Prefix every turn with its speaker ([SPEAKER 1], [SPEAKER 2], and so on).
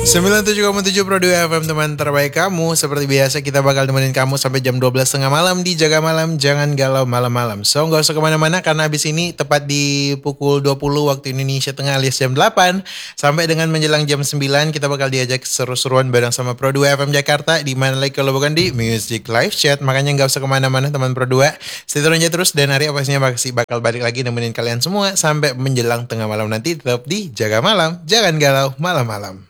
[SPEAKER 1] 97,7 Pro 2 FM, teman terbaik kamu. Seperti biasa kita bakal nemenin kamu sampai jam 12 tengah malam di Jaga Malam, jangan galau malam-malam. So gak usah kemana-mana karena abis ini tepat di pukul 20 waktu Indonesia Tengah alias jam 8 sampai dengan menjelang jam 9 kita bakal diajak seru-seruan bareng sama Pro 2 FM Jakarta. Di mana lagi kalau bukan di Music Live Chat. Makanya gak usah kemana-mana teman Pro 2. Stay tune aja terus dan hari pastinya masih bakal balik lagi nemenin kalian semua sampai menjelang tengah malam nanti. Tetap di Jaga Malam, jangan galau malam-malam.